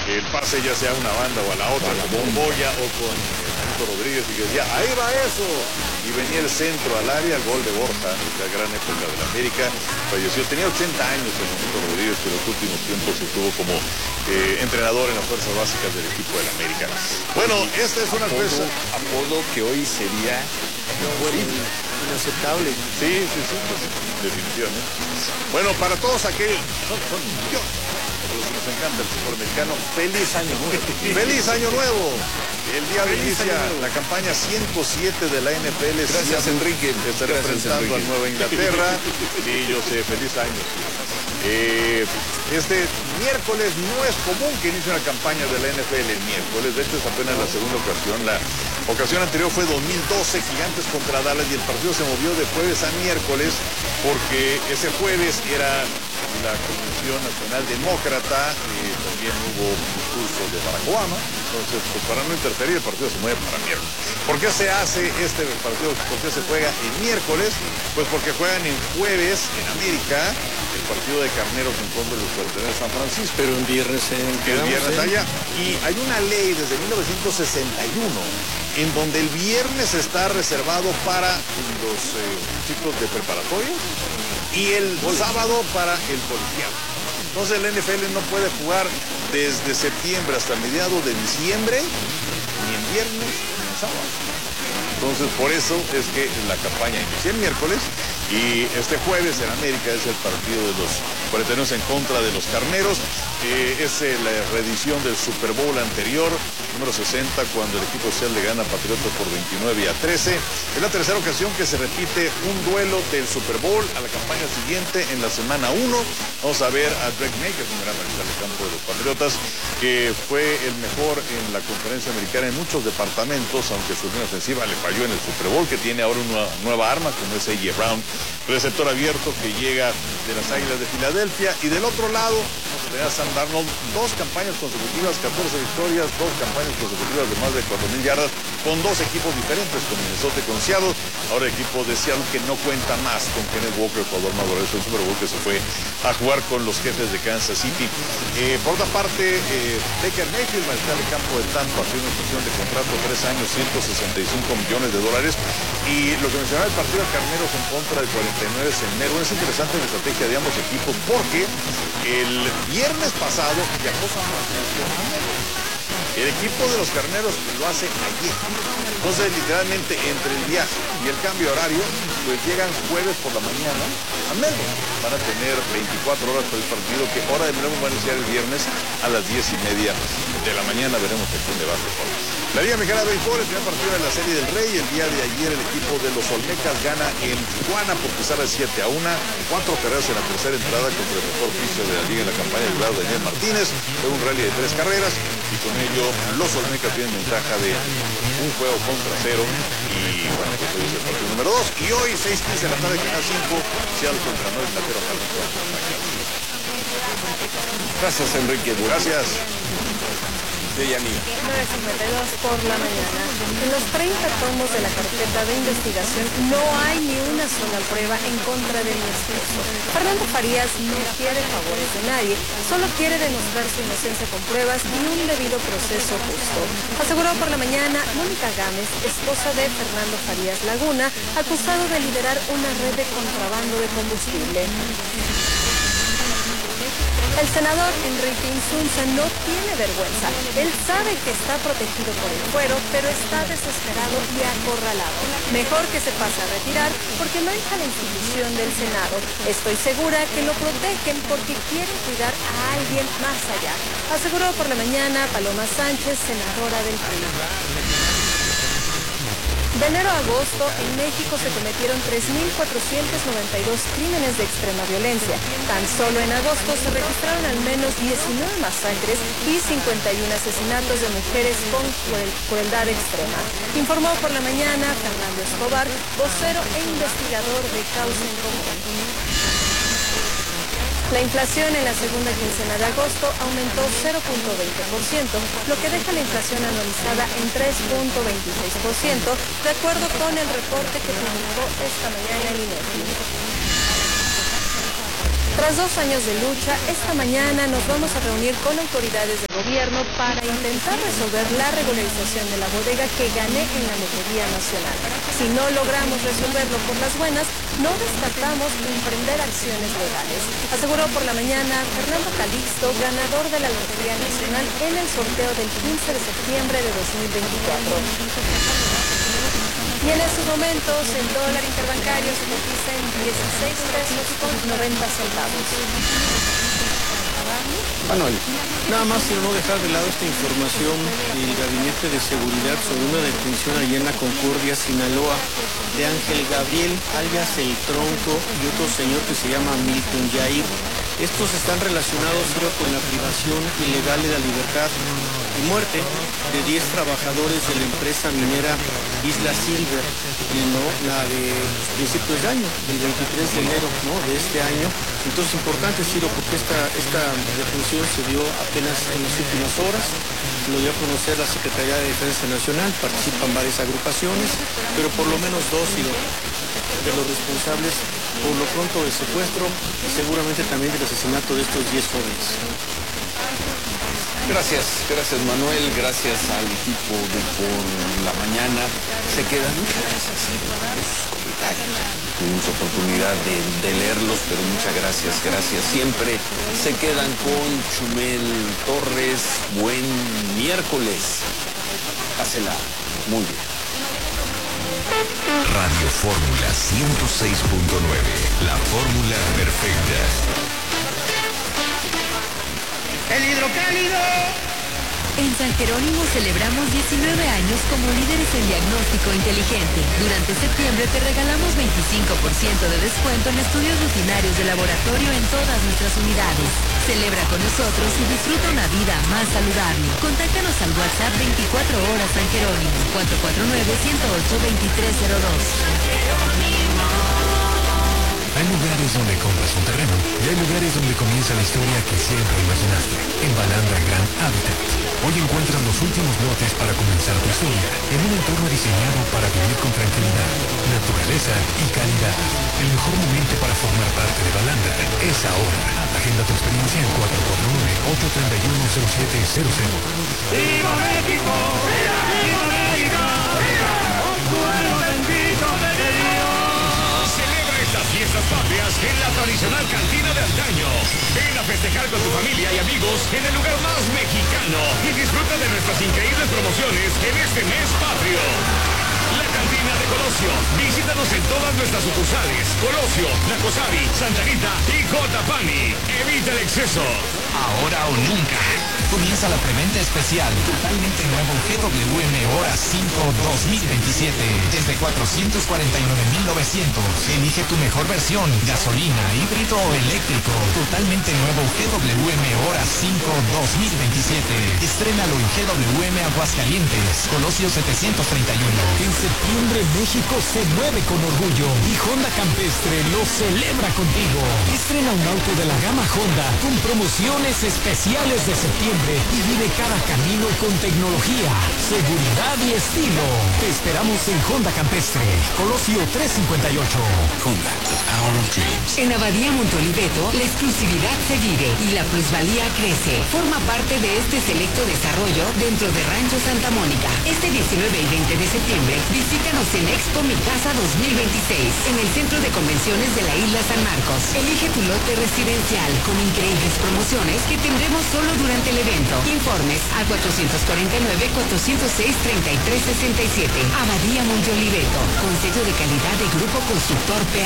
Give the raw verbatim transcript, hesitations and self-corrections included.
el pase ya sea a una banda o a la otra, con Bomboya o con Anito Rodríguez, y que decía, ahí va eso. Y venía el centro al área, gol de Borja, la gran época de la América. Falleció, tenía ochenta años el Anito Rodríguez, pero en los últimos tiempos estuvo como eh, entrenador en las fuerzas básicas del equipo de la América. Bueno, esta es una cosa. Apodo que hoy sería inaceptable. Sí, sí, sí, pues, definitivamente. Bueno, para todos aquellos, son, son millones, a los que nos encanta el fútbol americano, feliz año nuevo. ¡Feliz año nuevo! El día de inicia la campaña ciento siete de la N F L. Gracias, sí, Enrique. Está representando a Nueva Inglaterra. Sí, yo sé, feliz año. Eh, este miércoles no es común que inicie una campaña de la N F L el miércoles. De hecho, es apenas la segunda ocasión. La ocasión anterior fue dos mil doce, Gigantes contra Dallas, y el partido se movió de jueves a miércoles porque ese jueves era la Convención Nacional Demócrata, eh, también hubo discurso de Barack Obama. Entonces, pues para no interferir, el partido se mueve para miércoles. ¿Por qué se hace este partido? ¿Por qué se juega el miércoles? Pues porque juegan en jueves en América el partido de Carneros en contra de los cuarenta de San Francisco. Pero en viernes en el viernes allá. Y hay una ley desde mil novecientos sesenta y uno en donde el viernes está reservado para los eh, chicos de preparatoria y el sábado para el colegiado. Entonces el N F L no puede jugar desde septiembre hasta mediados de diciembre, ni en viernes ni en sábado. Entonces por eso es que la campaña inicia el miércoles y este jueves en América es el partido de los cuarenta y nueve en contra de los Carneros. Eh, es eh, la reedición del Super Bowl anterior, número sesenta, cuando el equipo social le gana a Patriotas por veintinueve a trece. Es la tercera ocasión que se repite un duelo del Super Bowl a la campaña siguiente en la semana uno. Vamos a ver a Drake May, que es un gran mariscal de campo de los Patriotas, que fue el mejor en la conferencia americana en muchos departamentos, aunque su línea ofensiva le falló en el Super Bowl, que tiene ahora una nueva arma, como es A J Brown, receptor abierto que llega de las Águilas de Filadelfia. Y del otro lado, vamos a tener a Sam Darnold, dos campañas consecutivas, catorce victorias, dos campañas consecutivas de más de cuatro mil yardas, con dos equipos diferentes, con Minnesota y con Seattle. Ahora el equipo de Seattle que no cuenta más con Kenneth Walker, jugador maduro del Super Bowl, que se fue a jugar con los Jefes de Kansas City. Eh, por otra parte, eh, Baker Mayfield, mariscal de campo de Tampa, tiene una extensión de contrato, tres años, ciento sesenta y cinco millones de dólares. Y lo que mencionaba el partido de Carneros en contra de cuarenta y nueve en enero, es interesante la estrategia de ambos equipos, porque el viernes pasado viajó San Francisco a Melbourne. El equipo de los Carneros lo hace ayer. Entonces, literalmente, entre el viaje y el cambio horario, pues llegan jueves por la mañana a Melbourne. Van a tener veinticuatro horas para el partido, que hora de Melbourne va a iniciar el viernes a las diez y media de la mañana. Veremos a quién le va a hacer. La Liga Mexicana de Béisbol, el primer partido de la Serie del Rey. El día de ayer el equipo de los Olmecas gana en Tijuana por pesar de siete a uno. Cuatro carreras en la tercera entrada contra el mejor pitcher de la liga en la campaña, el lado de Daniel Martínez. Fue un rally de tres carreras y con ello los Olmecas tienen ventaja de un juego contra cero. Y bueno, pues hoy es el partido número dos. Y hoy, seis quince de la tarde, Canal cinco, Seattle contra Nueva Inglaterra. Gracias, Enrique. Gracias. nueve cincuenta y dos por la mañana. En los treinta tomos de la carpeta de investigación no hay ni una sola prueba en contra de mi esposo. Fernando Farías no quiere favores de nadie, solo quiere demostrar su inocencia con pruebas y un debido proceso justo. Aseguró por la mañana Mónica Gámez, esposa de Fernando Farías Laguna, acusado de liderar una red de contrabando de combustible. El senador Enrique Insunza no tiene vergüenza. Él sabe que está protegido por el fuero, pero está desesperado y acorralado. Mejor que se pase a retirar porque mancha la institución del Senado. Estoy segura que lo protegen porque quieren cuidar a alguien más allá. Aseguró por la mañana Paloma Sánchez, senadora del P R I. De enero a agosto, en México se cometieron tres mil cuatrocientos noventa y dos crímenes de extrema violencia. Tan solo en agosto se registraron al menos diecinueve masacres y cincuenta y uno asesinatos de mujeres con crueldad extrema. Informó por la mañana Fernando Escobar, vocero e investigador de Causa en Común. La inflación en la segunda quincena de agosto aumentó cero punto veinte por ciento, lo que deja la inflación anualizada en tres punto veintiséis por ciento, de acuerdo con el reporte que publicó esta mañana el INEGI. Tras dos años de lucha, esta mañana nos vamos a reunir con autoridades del gobierno para intentar resolver la regularización de la bodega que gané en la Lotería Nacional. Si no logramos resolverlo por las buenas, no descartamos emprender acciones legales, aseguró por la mañana Fernando Calixto, ganador de la Lotería Nacional en el sorteo del quince de septiembre de dos mil veinticuatro. Y en estos momentos el dólar interbancario se cotiza en dieciséis pesos con noventa centavos. Manuel, nada más quiero no dejar de lado esta información del Gabinete de Seguridad sobre una detención allá en la Concordia, Sinaloa, de Ángel Gabriel, alias El Tronco, y otro señor que se llama Milton Yair. Estos están relacionados solo con la privación ilegal de la libertad y muerte de diez trabajadores de la empresa minera Isla Silver, y no la de principios de año, el veintitrés de enero, ¿no?, de este año. Entonces, importante, Ciro, porque esta, esta detención se dio apenas en las últimas horas. Lo dio a conocer la Secretaría de Defensa Nacional, participan varias agrupaciones, pero por lo menos dos, Ciro, de los responsables, por lo pronto, del secuestro y seguramente también del asesinato de estos diez jóvenes. Gracias, gracias Manuel, gracias al equipo de Por la Mañana. Se quedan, muchas gracias por los comentarios. Tuvimos oportunidad de, de leerlos, pero muchas gracias, gracias. Siempre se quedan con Chumel Torres. Buen miércoles. Pásela muy bien. Radio Fórmula ciento seis punto nueve, la fórmula perfecta. ¡El hidrocálido! En San Jerónimo celebramos diecinueve años como líderes en diagnóstico inteligente. Durante septiembre te regalamos veinticinco por ciento de descuento en estudios rutinarios de laboratorio en todas nuestras unidades. Celebra con nosotros y disfruta una vida más saludable. Contáctanos al WhatsApp veinticuatro horas San Jerónimo, cuatro cuatro nueve, uno cero ocho, dos tres cero dos. Hay lugares donde compras un terreno y hay lugares donde comienza la historia que siempre imaginaste. En Balandra Grand Habitat. Hoy encuentras los últimos lotes para comenzar tu historia en un entorno diseñado para vivir con tranquilidad, naturaleza y calidad. El mejor momento para formar parte de Balandra es ahora. Agenda tu experiencia en cuatro cuatro nueve, ocho tres uno, cero siete cero cero. ¡Viva México! ¡Viva, viva México! ¡Viva! ¡Un pueblo bendito de Dios! Estas fiestas patrias en la tradicional cantina de antaño. Ven a festejar con tu familia y amigos en el lugar más mexicano y disfruta de nuestras increíbles promociones en este mes patrio. La cantina de Colosio. Visítanos en todas nuestras sucursales: Colosio, Nacosari, Santa Rita y Cotapani. Evita el exceso. Ahora o nunca. Comienza la preventa especial totalmente nuevo G W M Hora cinco dos mil veintisiete desde cuatrocientos cuarenta y nueve mil novecientos. Elige tu mejor versión, gasolina, híbrido o eléctrico. Totalmente nuevo G W M Hora cinco dos mil veintisiete. Estrénalo en G W M Aguascalientes, Colosio setecientos treinta y uno. En septiembre México se mueve con orgullo y Honda Campestre lo celebra contigo. Estrena un auto de la gama Honda con promociones especiales de septiembre y vive cada camino con tecnología, seguridad y estilo. Te esperamos en Honda Campestre, Colosio trescientos cincuenta y ocho. Honda, the power of dreams. En Abadía Montoliveto, la exclusividad se vive y la plusvalía crece. Forma parte de este selecto desarrollo dentro de Rancho Santa Mónica. Este diecinueve y veinte de septiembre, visítanos en Expo Mi Casa dos mil veintiséis, en el Centro de Convenciones de la Isla San Marcos. Elige tu lote residencial con increíbles promociones que tendremos solo durante el evento. Informes a cuatrocientos cuarenta y nueve, cuatrocientos seis, treinta y tres sesenta y siete. Abadía Monte Oliveto, con sello de calidad de Grupo Constructor P